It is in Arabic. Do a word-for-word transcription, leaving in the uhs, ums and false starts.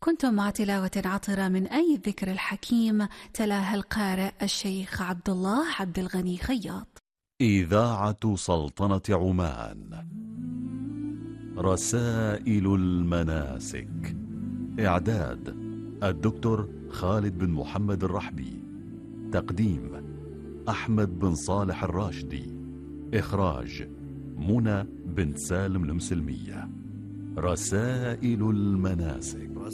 كنتم مع تلاوة عطرة من أي الذكر الحكيم، تلاها القارئ الشيخ عبد الله عبد الغني خياط. إذاعة سلطنة عمان. رسائل المناسك. إعداد الدكتور خالد بن محمد الرحبي. تقديم أحمد بن صالح الراشدي. إخراج منى بن سالم المسلمية. رسائل المناسك.